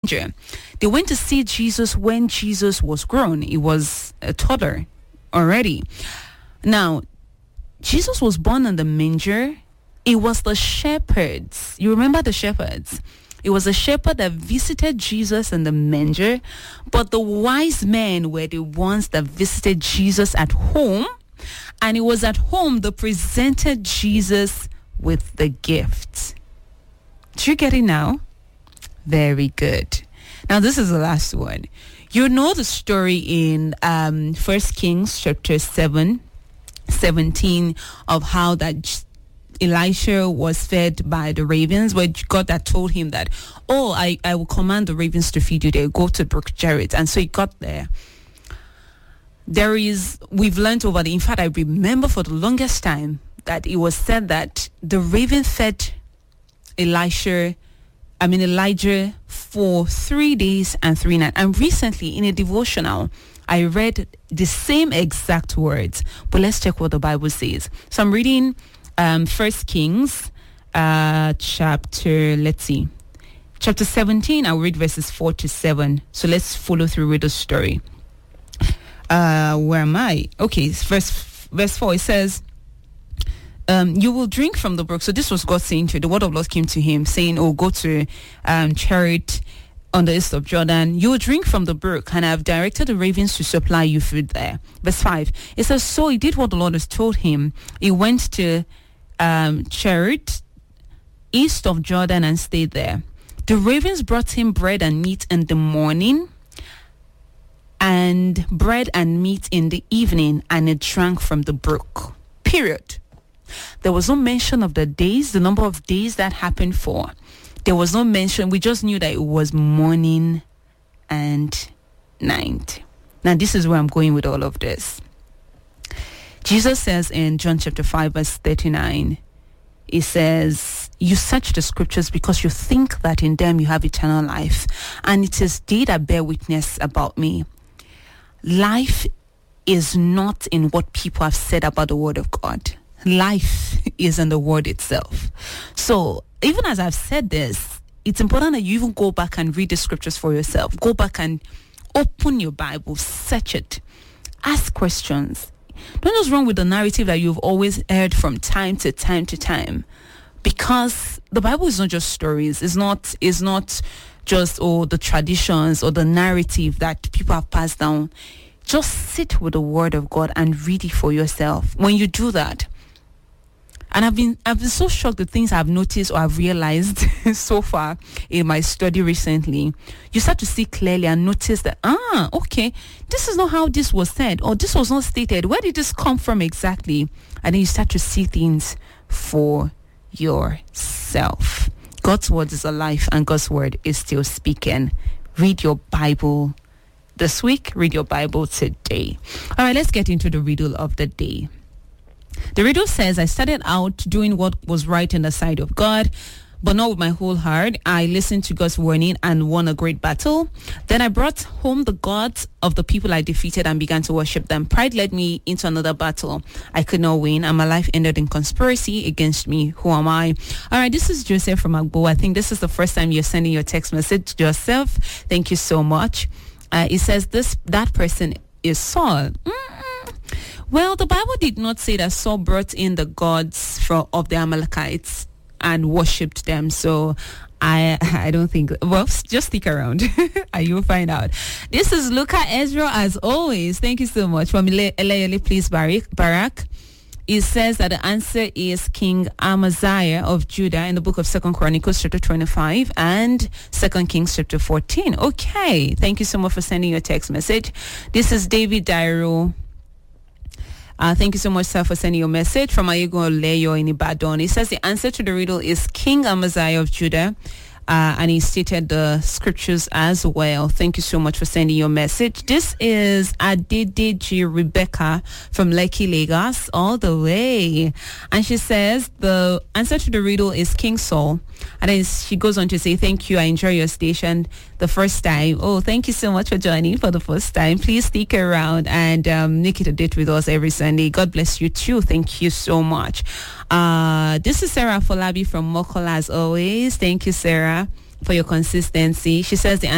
manger. They went to see Jesus when Jesus was grown. He was a toddler already. Now, Jesus was born in the manger. It was the shepherds. You remember the shepherds? It was a shepherd that visited Jesus in the manger, but the wise men were the ones that visited Jesus at home, and it was at home they presented Jesus with the gift. Do you get it now? Very good. Now this is the last one. You know the story in 1 Kings chapter 17 of how that Elisha was fed by the ravens, where God had told him that, I will command the ravens to feed you. They go to Brook Jared. And so he got there. We've learned in fact, I remember for the longest time that it was said that the raven fed Elijah for 3 days and 3 nights. And recently in a devotional, I read the same exact words, but let's check what the Bible says. So I'm reading 1 Kings chapter 17. I'll read verses 4 to 7. So let's follow through with the story. Where am I? Okay, verse 4, it says, you will drink from the brook. So this was God saying to the word of Lord came to him saying, go to Cherith on the east of Jordan. You will drink from the brook, and I have directed the ravens to supply you food there. Verse 5, it says, so he did what the Lord has told him. He went to Cherith, east of Jordan, and stayed there. The ravens brought him bread and meat in the morning, and bread and meat in the evening, and he drank from the brook. Period. There was no mention of the days, the number of days that happened for. There was no mention. We just knew that it was morning and night. Now, this is where I'm going with all of this. Jesus says in John chapter 5, verse 39, he says, you search the scriptures because you think that in them you have eternal life. And it is they that bear witness about me. Life is not in what people have said about the word of God. Life is in the word itself. So even as I've said this, it's important that you even go back and read the scriptures for yourself. Go back and open your Bible, search it, ask questions. Don't just run with the narrative that you've always heard from time to time to time, because the Bible is not just stories. It's not just the traditions or the narrative that people have passed down. Just sit with the word of God and read it for yourself. When you do that, and I've been so shocked at things I've noticed or I've realized so far in my study recently. You start to see clearly and notice that, okay, this is not how this was said, or this was not stated. Where did this come from exactly? And then you start to see things for yourself. God's word is alive, and God's word is still speaking. Read your Bible this week. Read your Bible today. All right, let's get into the riddle of the day. The riddle says, I started out doing what was right in the sight of God, but not with my whole heart. I listened to God's warning and won a great battle. Then I brought home the gods of the people I defeated and began to worship them. Pride led me into another battle. I could not win, and my life ended in conspiracy against me. Who am I? All right, this is Joseph from Agbo. I think this is the first time you're sending your text message, Joseph. Thank you so much. It says that person is Saul. Well, the Bible did not say that Saul brought in the gods of the Amalekites and worshipped them. So I don't think, well, just stick around and you'll find out. This is Luca Ezra, as always. Thank you so much. From Elayele, please, Barak. It says that the answer is King Amaziah of Judah in the book of 2 Chronicles chapter 25 and 2 Kings chapter 14. Okay. Thank you so much for sending your text message. This is David Dairo. Thank you so much, sir, for sending your message from Ayego Leyo in Ibadan. It says the answer to the riddle is King Amaziah of Judah. And he stated the scriptures as well. Thank you so much for sending your message. This is Adedeji Rebecca from Lekki, Lagos, all the way. And she says the answer to the riddle is King Saul. And then she goes on to say, thank you. I enjoy your station the first time. Oh, thank you so much for joining for the first time. Please stick around and make it a date with us every Sunday. God bless you too. Thank you so much. This is Sarah Folabi from Mokola, as always. Thank you, Sarah, for your consistency. She says the